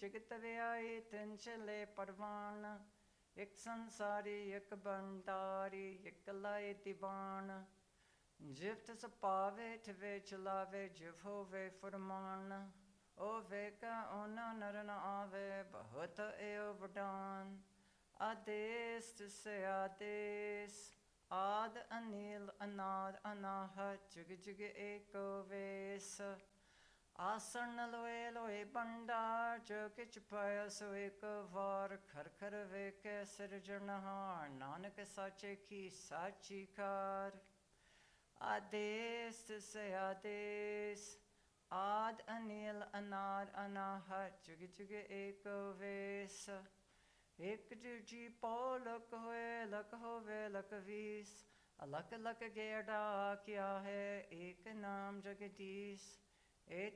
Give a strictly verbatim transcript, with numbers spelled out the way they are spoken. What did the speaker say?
ਜਗਤ ਵਿਆਈ ਤਿਨ ਚਲੇ ਪਰਵਾਨ। ਇੱਕ ਸੰਸਾਰੀ ਇੱਕ ਬੰਦਾਰੀ ਇੱਕ ਲਾਏ ਦੀਵਾਨ। ਜਿਵ ਤਿਸ ਪਾਵੇ ਠਿਵੇ ਚਲਾਵੇ ਜਿਵ ਹੋਵੇ ਫੁਰਮਾਨ। ਓ ਵੇਖਾ ਓਨਾ ਨਰ ਨ ਆਵੇ ਬਹੁਤ ਏਉ ਵਡਾਨ। ਆਦੇਸ ਤਿਸ ਆਦੇਸ ਆਦ ਅਨੀਲ ਅਨਾਦ ਅਨਾਹਤ ਜੁਗ ਜੁਗ ਏਕੋ ਵੇਸ। ਆਸਣ ਲੋਏ ਲੋਏ ਭੰਡਾਰ ਜੋ ਕਿਛ ਪਾਇਆ ਸੋ ਇੱਕ ਵਾਰ। ਖਰ ਖਰ ਵੇਖੇ ਸਿਰਜਣਹਾਰ ਨਾਨਕ ਸਾਚੇ ਕੀ ਸਾਚੀ ਕਾਰ। ਆਦੇਸ ਤਿਸ ਆਦੇਸ ਆਦ ਅਨੀਲ ਅਨਾਦ ਅਨਾਹਤ ਜੁਗ ਜੁਗ ਏਕੋ ਵੇਸ। ਇੱਕ ਦੂਜੀ ਪਉ ਲਕ ਹੋਏ ਲਕ ਹੋਵੇ ਲਕ ਵੀਸ। ਅਲਕ ਲਕ ਗੇੜਾ ਕਿਆ ਹੈ ਏਕ ਨਾਮ ਜਗਦੀਸ਼। ਏਕ